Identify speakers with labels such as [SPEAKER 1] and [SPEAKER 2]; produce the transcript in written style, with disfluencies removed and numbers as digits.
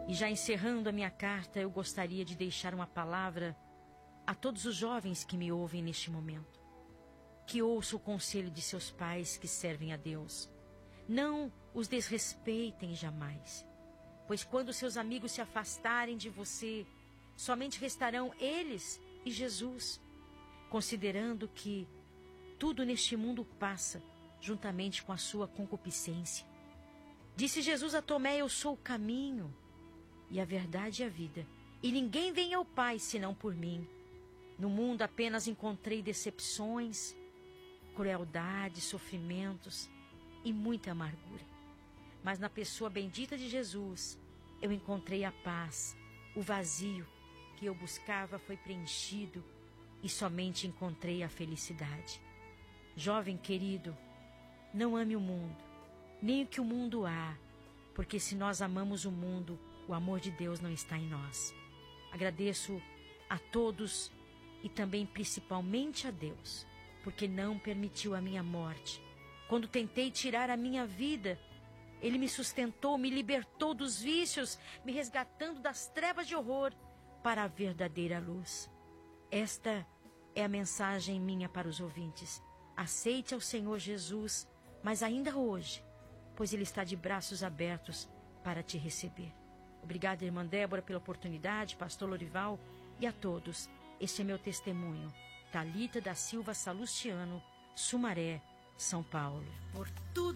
[SPEAKER 1] E já encerrando a minha carta, eu gostaria de deixar uma palavra a todos os jovens que me ouvem neste momento. Que ouçam o conselho de seus pais que servem a Deus. Não os desrespeitem jamais, pois quando seus amigos se afastarem de você, somente restarão eles e Jesus, considerando que tudo neste mundo passa, juntamente com a sua concupiscência. Disse Jesus a Tomé: eu sou o caminho e a verdade e a vida, e ninguém vem ao Pai senão por mim. No mundo apenas encontrei decepções, crueldade, sofrimentos e muita amargura. Mas na pessoa bendita de Jesus, eu encontrei a paz. O vazio que eu buscava foi preenchido e somente encontrei a felicidade. Jovem querido, não ame o mundo, nem o que o mundo há, porque se nós amamos o mundo, o amor de Deus não está em nós. Agradeço a todos e também principalmente a Deus, porque não permitiu a minha morte. Quando tentei tirar a minha vida, Ele me sustentou, me libertou dos vícios, me resgatando das trevas de horror para a verdadeira luz. Esta é a mensagem minha para os ouvintes. Aceite ao Senhor Jesus, mas ainda hoje, pois Ele está de braços abertos para te receber. Obrigada, irmã Débora, pela oportunidade, pastor Lorival e a todos. Este é meu testemunho. Thalita da Silva Salustiano, Sumaré, São Paulo. Por tudo